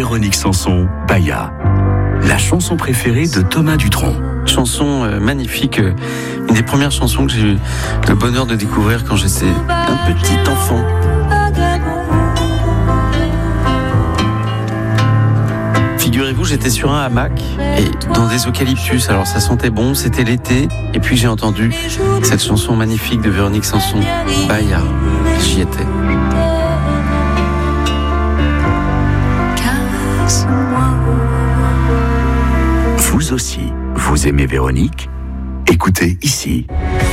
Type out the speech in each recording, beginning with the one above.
Véronique Sanson, Baya. La chanson préférée de Thomas Dutronc. Chanson magnifique, une des premières chansons que j'ai eu le bonheur de découvrir quand j'étais un petit enfant. Figurez-vous, j'étais sur un hamac et dans des eucalyptus, alors ça sentait bon, c'était l'été, et puis j'ai entendu cette chanson magnifique de Véronique Sanson, Baya, j'y étais. Vous aussi, vous aimez Véronique ? Écoutez ici.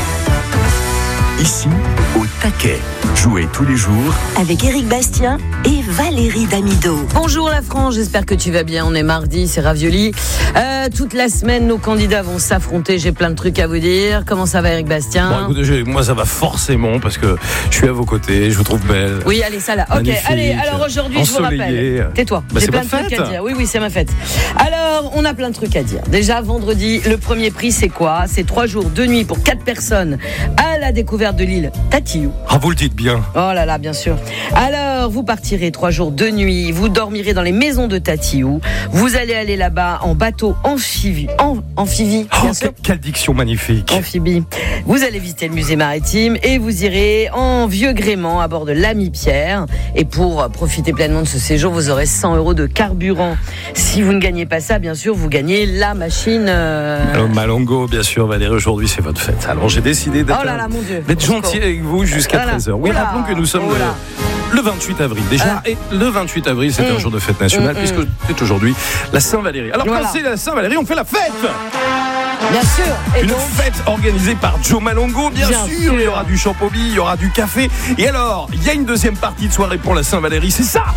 Ici, au taquet. Jouez tous les jours avec Éric Bastien et Valérie Damido. Bonjour la France, j'espère que tu vas bien. On est mardi, c'est Ravioli. Toute la semaine, nos candidats vont s'affronter. J'ai plein de trucs à vous dire. Comment ça va, Éric Bastien ? Bon, écoutez, moi ça va forcément parce que je suis à vos côtés, je vous trouve belle. Oui, allez, ça là. Ok, magnifique, allez, alors aujourd'hui, je vous rappelle. Tais-toi, j'ai plein de trucs à dire. Oui, c'est ma fête. Alors, on a plein de trucs à dire. Déjà, vendredi, le premier prix, c'est quoi ? C'est 3 jours, 2 nuits pour 4 personnes à la découverte de l'île Tatiou. Ah, vous le dites bien. Oh là là, bien sûr. Alors, vous partirez 3 jours, 2 nuits. Vous dormirez dans les maisons de Tatiou. Vous allez aller là-bas en bateau amphibie, bien sûr. Quelle diction magnifique. Amphibie. Vous allez visiter le musée maritime et vous irez en vieux gréement à bord de l'Ami Pierre. Et pour profiter pleinement de ce séjour, vous aurez 100 € de carburant. Si vous ne gagnez pas ça, bien sûr, vous gagnez la machine. Malongo, bien sûr, Valérie, aujourd'hui c'est votre fête. Alors j'ai décidé d'être, d'être gentil avec vous jusqu'à 13h. Oui, rappelons que nous sommes le 28 avril déjà. Et le 28 avril, c'est un jour de fête nationale puisque c'est aujourd'hui la Saint-Valérie. Alors quand c'est la Saint-Valérie, on fait la fête. Bien sûr. Et une fête organisée par Joe Malongo, bien sûr. Il y aura du champomis, il y aura du café. Et alors, il y a une deuxième partie de soirée pour la Saint-Valérie, c'est ça.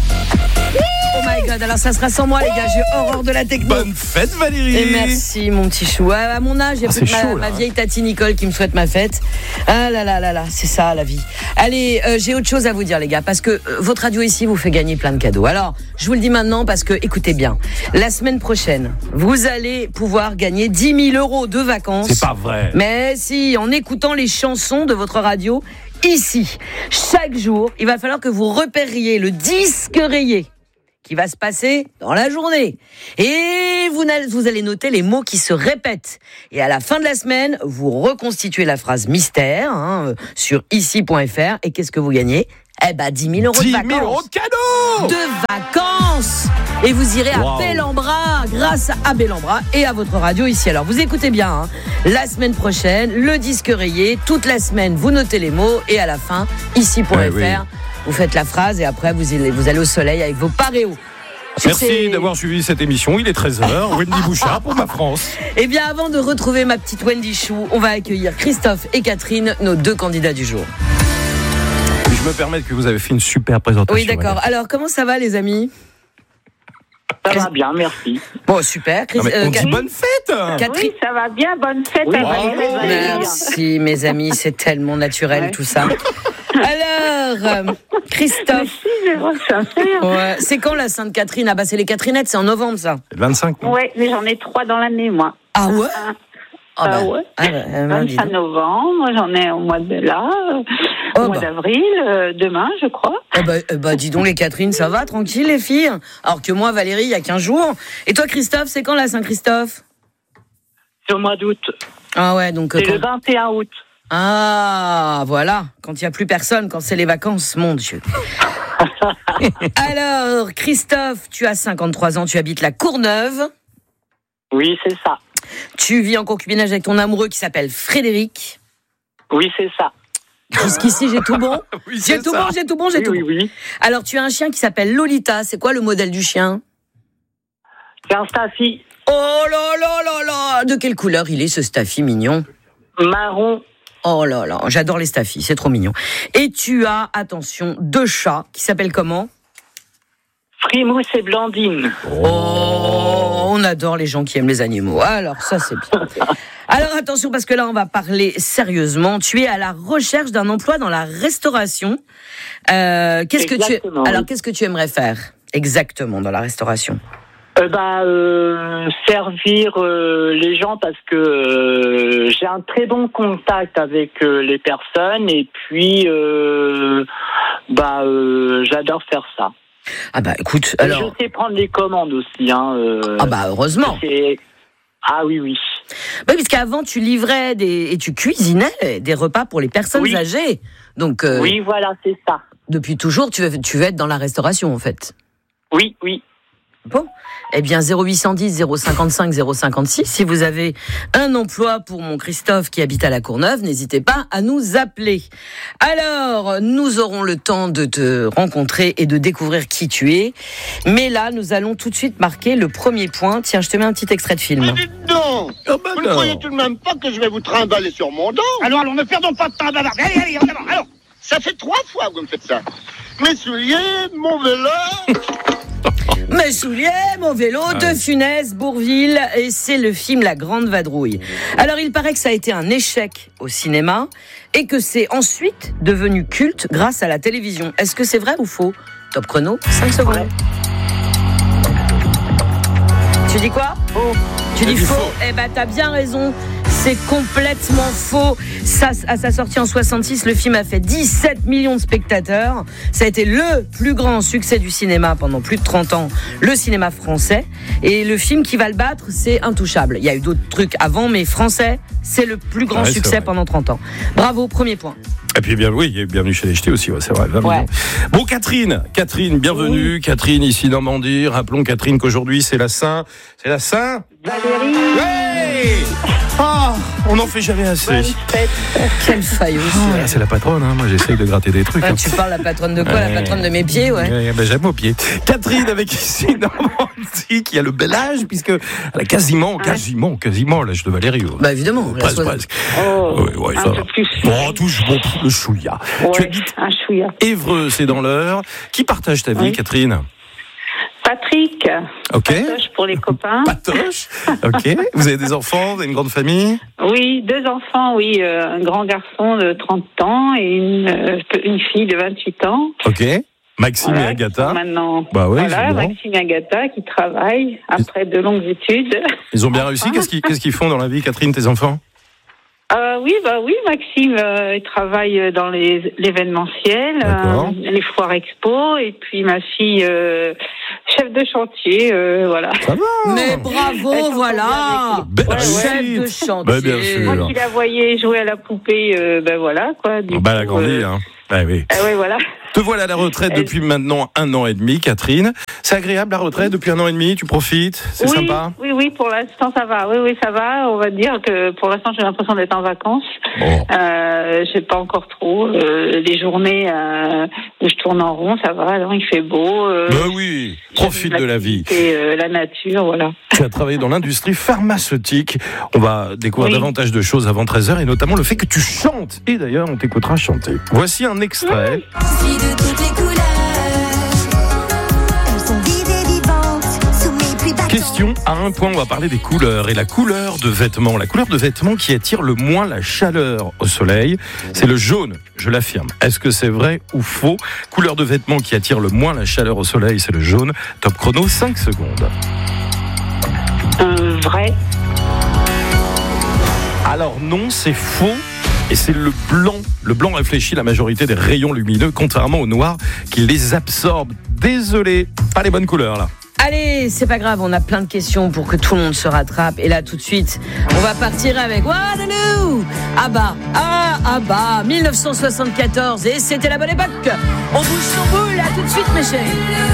Oh my God, alors ça sera sans moi les gars, j'ai horreur de la techno. Bonne fête Valérie. Et merci mon petit chou. À mon âge, il y a ma vieille Tati Nicole qui me souhaite ma fête. Ah là là là là, c'est ça la vie. Allez, j'ai autre chose à vous dire les gars, parce que votre radio ici vous fait gagner plein de cadeaux. Alors, je vous le dis maintenant parce que, écoutez bien, la semaine prochaine, vous allez pouvoir gagner 10 000 € de vacances. C'est pas vrai. Mais si, en écoutant les chansons de votre radio, ici, chaque jour, il va falloir que vous repériez le disque rayé qui va se passer dans la journée. Et vous allez noter les mots qui se répètent. Et à la fin de la semaine, vous reconstituez la phrase mystère sur ici.fr. Et qu'est-ce que vous gagnez ? 10 000 € de vacances. 10 000 € de cadeaux de vacances. Et vous irez à Bel-en-Bras grâce à Bel-en-Bras et à votre radio ici. Alors vous écoutez bien, la semaine prochaine, le disque rayé, toute la semaine, vous notez les mots et à la fin, ici.fr, vous faites la phrase et après vous allez au soleil avec vos paréos. Merci d'avoir suivi cette émission, il est 13h, Wendy Bouchard pour ma France. Eh bien avant de retrouver ma petite Wendy Chou, on va accueillir Christophe et Catherine, nos 2 candidats du jour. Je me permets que vous avez fait une super présentation. Oui d'accord, madame. Alors comment ça va les amis ? Ça va bien, merci. Bon, super. On dit bonne fête. Oui, ça va bien, bonne fête à Valérie. Merci, mes amis, c'est tellement naturel tout ça. Alors, Christophe. C'est quand la Sainte-Catherine ? Ah bah c'est les Catherinettes, c'est en novembre ça. C'est le 25. Oui, mais j'en ai 3 dans l'année, moi. Ah ouais ? Ouais. 25 novembre, j'en ai au mois de mois d'avril, demain, je crois. Dis donc les Catherine, ça va, tranquille les filles ? Alors que moi, Valérie, il y a 15 jours. Et toi, Christophe, c'est quand la Saint-Christophe ? C'est au mois d'août. Ah ouais, donc... C'est le 21 août. Ah, voilà, quand il n'y a plus personne, quand c'est les vacances, mon Dieu. Alors, Christophe, tu as 53 ans, tu habites la Courneuve. Oui, c'est ça. Tu vis en concubinage avec ton amoureux qui s'appelle Frédéric. Oui, c'est ça. Jusqu'ici, j'ai tout bon. Oui, j'ai tout bon. Oui. Alors, tu as un chien qui s'appelle Lolita. C'est quoi le modèle du chien ? C'est un Staffy. Oh là là là là ! De quelle couleur il est, ce Staffy mignon ? Marron. Oh là là, j'adore les Staffy, c'est trop mignon. Et tu as, attention, 2 chats qui s'appellent comment ? Frimousse et Blandine. Oh, on adore les gens qui aiment les animaux. Alors, ça, c'est bien. Alors, attention, parce que là, on va parler sérieusement. Tu es à la recherche d'un emploi dans la restauration. Qu'est-ce que tu aimerais faire exactement dans la restauration ? Servir les gens parce que j'ai un très bon contact avec les personnes et puis j'adore faire ça. Ah bah écoute, alors... Je sais prendre les commandes aussi. Ah bah heureusement. Ah oui. Oui, parce qu'avant, tu livrais et tu cuisinais des repas pour les personnes âgées. Donc, oui, voilà, c'est ça. Depuis toujours, tu veux être dans la restauration, en fait. Oui. Bon, eh bien 0810 055 056, si vous avez un emploi pour mon Christophe qui habite à La Courneuve, n'hésitez pas à nous appeler. Alors, nous aurons le temps de te rencontrer et de découvrir qui tu es. Mais là, nous allons tout de suite marquer le premier point. Tiens, je te mets un petit extrait de film. Mais dites donc, vous ne croyez tout de même pas que je vais vous trimballer sur mon dos? Alors, ne perdons pas de temps à bavarder. Allez, en avant. Alors, ça fait 3 fois que vous me faites ça. Mes souliers, mon vélo... Mes souliers, mon vélo, De Funès, Bourvil, et c'est le film La Grande Vadrouille. Alors il paraît que ça a été un échec au cinéma et que c'est ensuite devenu culte grâce à la télévision. Est-ce que c'est vrai ou faux? Top chrono, 5 secondes. Tu dis quoi? Faux. Tu dis faux? Eh ben t'as bien raison. C'est complètement faux. À sa sortie en 66, le film a fait 17 millions de spectateurs. Ça a été le plus grand succès du cinéma pendant plus de 30 ans, le cinéma français. Et le film qui va le battre, c'est Intouchable. Il y a eu d'autres trucs avant, mais français, c'est le plus grand succès pendant 30 ans. Bravo, premier point. Et puis bienvenue chez les Ch'tis aussi, c'est vrai. Bon, Catherine, bienvenue. Oui. Catherine, ici Normandie. Rappelons, Catherine, qu'aujourd'hui c'est la Saint. Valérie. Ouais. On n'en fait jamais assez. Quelle failleuse. C'est la patronne, moi j'essaye de gratter des trucs. Tu parles la patronne de quoi? La patronne de mes pieds, j'aime aux pieds. Catherine avec ici Normandie qui a le bel âge puisque elle a quasiment l'âge de Valérie. Bah évidemment. Presque. Un peu plus. Touche le chouïa. Tu habites un chouïa. Évreux, c'est dans l'Eure. Qui partage ta vie, Catherine? Patrick. Ok. Patoche pour les copains. Patoche. Ok. Vous avez des enfants? Vous avez une grande famille? Oui, 2 enfants, oui. Un grand garçon de 30 ans et une fille de 28 ans. Ok. Maxime et Agatha. Maintenant, Maxime et Agatha qui travaillent après de longues études. Ils ont bien réussi. Qu'est-ce qu'ils font dans la vie, Catherine, tes enfants? Oui, Maxime, il travaille dans l'événementiel, les foires expo, et puis ma fille, chef de chantier, voilà. Ça va. Mais bravo, voilà. Chef de chantier. Bien sûr. Moi qui la voyais jouer à la poupée, voilà, quoi. Elle a grandi, hein. Oui, voilà. Te voilà à la retraite depuis maintenant 1 an et demi, Catherine. C'est agréable la retraite depuis 1 an et demi, tu profites, c'est sympa? Oui, pour l'instant ça va. Oui, ça va. On va dire que pour l'instant j'ai l'impression d'être en vacances. Bon. J'ai pas encore trop. Les journées où je tourne en rond, ça va. Alors il fait beau. Oui, profite de la vie. Et la nature, voilà. Tu as travaillé dans l'industrie pharmaceutique. On va découvrir davantage de choses avant 13h et notamment le fait que tu chantes. Et d'ailleurs, on t'écoutera chanter. Voici un extrait. De toutes les couleurs, elles sont vives et vivantes sous mes plus bas. Question à un point, on va parler des couleurs et la couleur de vêtements. La couleur de vêtements qui attire le moins la chaleur au soleil, c'est le jaune, je l'affirme. Est-ce que c'est vrai ou faux? Couleur de vêtements qui attire le moins la chaleur au soleil, c'est le jaune. Top chrono, 5 secondes. Vrai. Alors non, c'est faux. Et c'est le blanc. Le blanc réfléchit la majorité des rayons lumineux, contrairement au noir qui les absorbe. Désolé, pas les bonnes couleurs là. Allez, c'est pas grave, on a plein de questions pour que tout le monde se rattrape. Et là, tout de suite, on va partir avec Waterloo. ABBA, 1974. Et c'était la bonne époque. On bouge son boule, là, tout de suite, mes chéris.